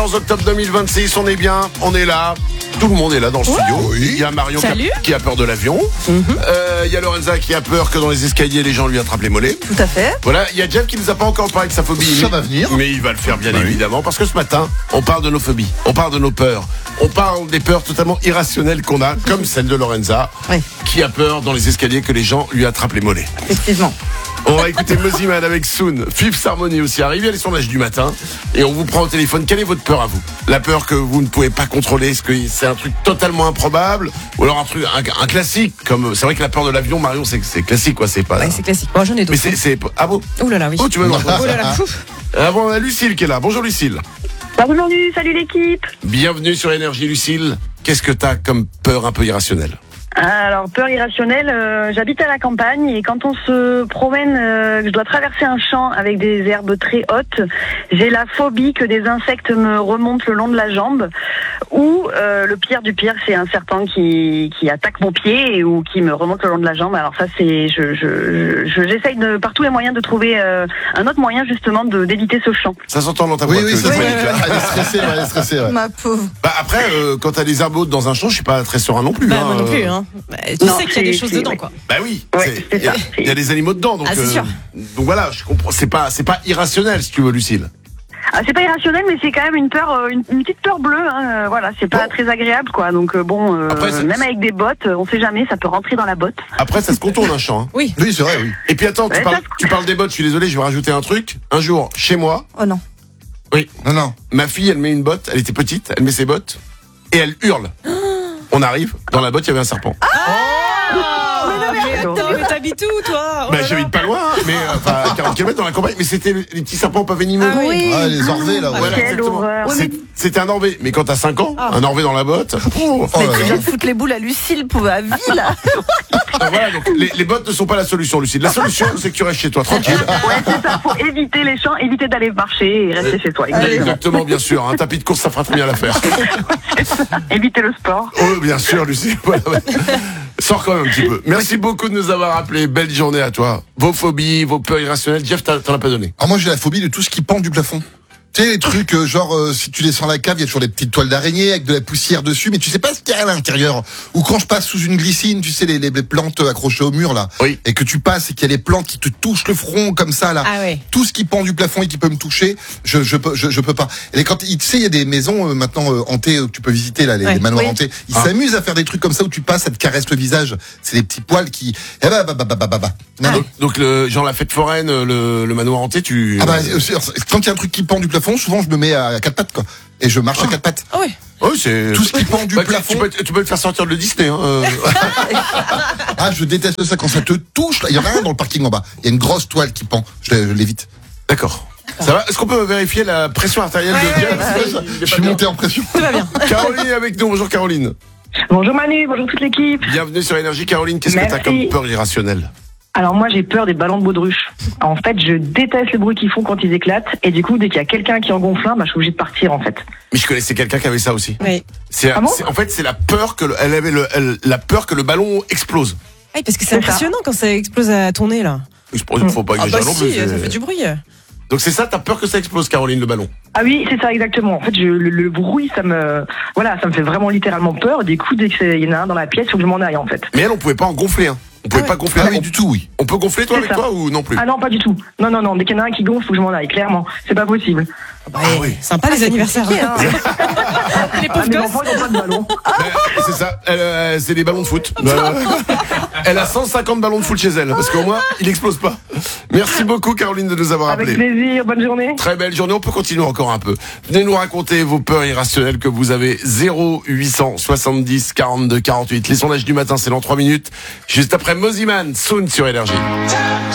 En octobre 2026, on est bien, on est là. Tout le monde est là dans le studio. Oui. Il y a Marion qui a peur de l'avion. Mhm. Il y a Lorenza qui a peur que dans les escaliers, les gens lui attrapent les mollets. Tout à fait. Voilà, il y a Jeff qui nous a pas encore parlé de sa phobie. Ça va venir. Mais il va le faire bien évidemment. Parce que ce matin, on parle de nos phobies. On parle de nos peurs. On parle des peurs totalement irrationnelles qu'on a, comme celle de Lorenza, qui a peur dans les escaliers que les gens lui attrapent les mollets. Effectivement. On va écouter Moziman avec Soon. Fifth Harmony aussi arrive, elle est sur l'âge du matin. Et on vous prend au téléphone. Quelle est votre peur à vous? La peur que vous ne pouvez pas contrôler, est-ce que c'est un truc totalement improbable? Ou alors un classique, comme, c'est vrai que la peur de l'avion, Marion, c'est classique, quoi, c'est pas. Ouais, c'est classique. Bon, j'en ai d'autres. Mais c'est, ah bon? Oh là là, oui. Oh, tu veux me Oh là là, ouf. Ah bon, on a Lucille qui est là. Bonjour Lucille. Bonjour, salut l'équipe. Bienvenue sur Énergie Lucille. Qu'est-ce que t'as comme peur un peu irrationnelle? Alors, peur irrationnelle, j'habite à la campagne et quand on se promène, je dois traverser un champ avec des herbes très hautes, j'ai la phobie que des insectes me remontent le long de la jambe ou le pire du pire, c'est un serpent qui attaque mon pied ou qui me remonte le long de la jambe. Alors ça, c'est j'essaye de par tous les moyens de trouver un autre moyen justement d'éviter ce champ. Ça s'entend dans ta voix. Oui, ça se Elle est stressée, ouais. Ma pauvre. Bah après, quand t'as des herbes hautes dans un champ, je suis pas très serein non plus. Bah, moi non plus, hein. Tu Non, sais qu'il y a des choses dedans, quoi. Bah oui, Ouais, c'est ça. il y a des animaux dedans, donc, Ah, c'est sûr. donc voilà, je comprends. C'est pas irrationnel, si tu veux, Lucille. Ah, c'est pas irrationnel, mais c'est quand même une peur, une petite peur bleue. Hein, voilà, c'est pas très agréable, quoi. Donc bon, Après, même avec des bottes, on sait jamais, ça peut rentrer dans la botte. Après, ça se contourne un champ. Hein. Oui. Oui, c'est vrai, oui. Et puis attends, Ouais, tu parles des bottes. Je suis désolé, je vais rajouter un truc. Un jour, chez moi, Oh non. Non. ma fille, elle met une botte. Elle était petite, elle met ses bottes et elle hurle. On arrive, dans la botte, il y avait un serpent. Mais t'habites où, toi? Oh Bah, là j'habite là. pas loin, mais enfin, à 40 km dans la campagne. Mais c'était les petits serpents pas venimeux. Ah oui. Ah, les orvées, là. Voilà, Quelle exactement. horreur. C'était un Norvé, mais quand t'as 5 ans, un Norvé dans la botte. Oh là Tu là. viens de foutre les boules à Lucille pour la vie, là. Voilà, donc les bottes ne sont pas la solution, Lucille. La solution, c'est que tu restes chez toi tranquille. Ouais, c'est ça. Faut éviter les champs, éviter d'aller marcher et rester chez toi. Exactement, bien sûr. Un tapis de course, ça fera très bien l'affaire. Éviter le sport. Oh, bien sûr, Lucille. Voilà, ouais. Sors quand même un petit peu. Merci beaucoup de nous avoir appelés. Belle journée à toi. Vos phobies, vos peurs irrationnelles. Jeff, t'en as pas donné. Alors moi, j'ai la phobie de tout ce qui pend du plafond. Tu sais, les trucs, si tu descends la cave, il y a toujours des petites toiles d'araignée avec de la poussière dessus, mais tu sais pas ce qu'il y a à l'intérieur. Ou quand je passe sous une glycine, tu sais, les plantes accrochées au mur, là. Oui. Et que tu passes et qu'il y a les plantes qui te touchent le front, comme ça, là. Ah ouais. Tout ce qui pend du plafond et qui peut me toucher, je peux pas. Et quand, tu sais, il y a des maisons, maintenant, hantées, que tu peux visiter, là, les manoirs hantés. Ils s'amusent à faire des trucs comme ça où tu passes, ça te caresse le visage. C'est des petits poils qui, Non, Donc, genre la fête foraine, le manoir hanté, tu... Ah bah, quand il y a un truc qui pend du plafond, souvent je me mets à quatre pattes, quoi. Et je marche à quatre pattes. Ah ouais. Oui, c'est... Tout ce qui pend du Bah, plafond. tu peux te faire sortir de le Disney, hein. Ah, je déteste ça quand ça te touche. Là, il y en a un dans le parking en bas. Il y a une grosse toile qui pend. Je l'évite. D'accord. Ça va? Est-ce qu'on peut vérifier la pression artérielle de Jeff? Je suis monté en pression. Tout va bien. Caroline est avec nous. Bonjour Caroline. Bonjour Manu, bonjour toute l'équipe. Bienvenue sur Énergie. Caroline, qu'est-ce que t'as Merci. comme peur irrationnelle? Alors moi j'ai peur des ballons de baudruche. En fait je déteste le bruit qu'ils font quand ils éclatent et du coup dès qu'il y a quelqu'un qui en gonfle un, je suis obligée de partir en fait. Mais je connaissais quelqu'un qui avait ça aussi. Oui. C'est, Ah bon en fait, c'est la peur que elle avait la peur que le ballon explose. Ah, parce que c'est C'est ça. impressionnant quand ça explose à ton nez, là. Je pense qu'il faut pas Ah exagérer bah non plus. si, ça fait du bruit. Donc c'est ça, t'as peur que ça explose, Caroline, le ballon? Ah oui c'est ça exactement. En fait le bruit ça me fait vraiment littéralement peur. Du coup dès qu'il y en a un dans la pièce, il faut que je m'en aille en fait. Mais elle, on pouvait pas en gonfler. Hein. On pouvait pas gonfler. Ah oui, du tout, oui. On peut gonfler toi C'est avec ça. toi ou non plus? Ah non pas du tout. Non dès qu'il y en a un qui gonfle, il faut que je m'en aille. Clairement c'est pas possible. Bah, oui. Sympa les anniversaires. compliqué, hein. Les Ah, pauvres mes gosses. enfants ils ont pas de ballon. C'est ça. C'est des ballons de foot. Elle a 150 ballons de foot chez elle parce qu'au moins il explose pas. Merci beaucoup Caroline de nous avoir Avec appelés. plaisir, bonne journée. Très belle journée, on peut continuer encore un peu. Venez nous raconter vos peurs irrationnelles que vous avez. 0870 42 48. Les sondages du matin, c'est dans 3 minutes. Juste après Moziman, Soon sur Énergie.